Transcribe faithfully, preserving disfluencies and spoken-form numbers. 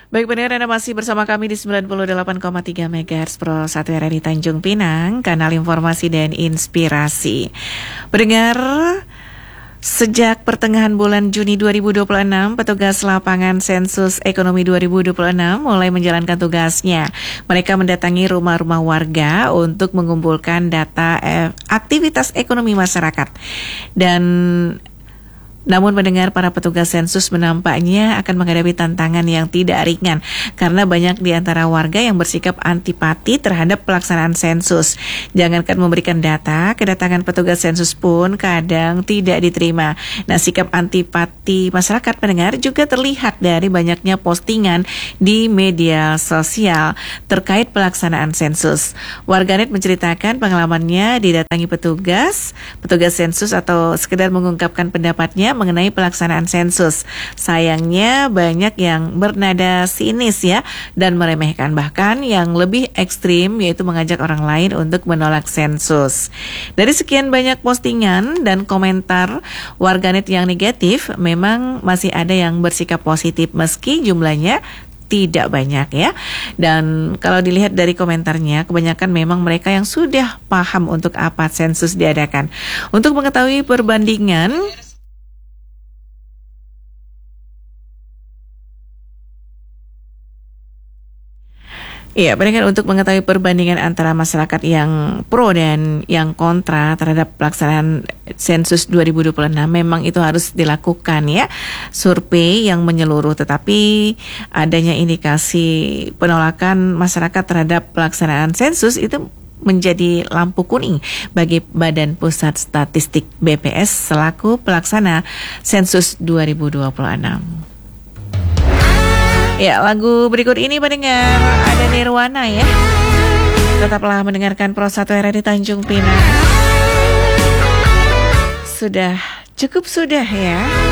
Baik, pendengar, Anda masih bersama kami di sembilan puluh delapan koma tiga megahertz Pro satu R R I Tanjung Pinang, kanal informasi dan inspirasi. Pendengar, sejak pertengahan bulan Juni dua ribu dua puluh enam, petugas lapangan Sensus Ekonomi dua ribu dua puluh enam mulai menjalankan tugasnya. Mereka mendatangi rumah-rumah warga untuk mengumpulkan data eh, aktivitas ekonomi masyarakat. Dan namun mendengar para petugas sensus menampaknya akan menghadapi tantangan yang tidak ringan karena banyak di antara warga yang bersikap antipati terhadap pelaksanaan sensus. Jangankan memberikan data, kedatangan petugas sensus pun kadang tidak diterima. Nah, sikap antipati masyarakat pendengar juga terlihat dari banyaknya postingan di media sosial terkait pelaksanaan sensus. Warganet menceritakan pengalamannya didatangi petugas, petugas sensus atau sekedar mengungkapkan pendapatnya mengenai pelaksanaan sensus. Sayangnya banyak yang bernada sinis ya dan meremehkan, bahkan yang lebih ekstrim yaitu mengajak orang lain untuk menolak sensus. Dari sekian banyak postingan dan komentar warganet yang negatif, memang masih ada yang bersikap positif meski jumlahnya tidak banyak ya. Dan kalau dilihat dari komentarnya, kebanyakan memang mereka yang sudah paham untuk apa sensus diadakan. Untuk mengetahui perbandingan Iya, pendengar, untuk mengetahui perbandingan antara masyarakat yang pro dan yang kontra terhadap pelaksanaan sensus dua ribu dua puluh enam, memang itu harus dilakukan ya, survei yang menyeluruh. Tetapi adanya indikasi penolakan masyarakat terhadap pelaksanaan sensus itu menjadi lampu kuning bagi Badan Pusat Statistik B P S selaku pelaksana sensus dua ribu dua puluh enam. Ya, lagu berikut ini pendengar ada Nirwana ya. Tetaplah mendengarkan Pro satu R R I Tanjung Pinang. Sudah cukup sudah ya.